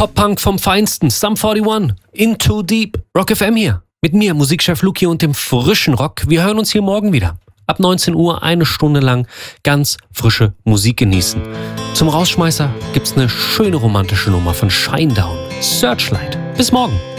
Pop-Punk vom Feinsten, Sum 41, Into Deep, Rock FM hier. Mit mir, Musikchef Luki und dem frischen Rock. Wir hören uns hier morgen wieder. Ab 19 Uhr 1 Stunde lang ganz frische Musik genießen. Zum Rausschmeißer gibt's eine schöne romantische Nummer von Shinedown, Searchlight. Bis morgen.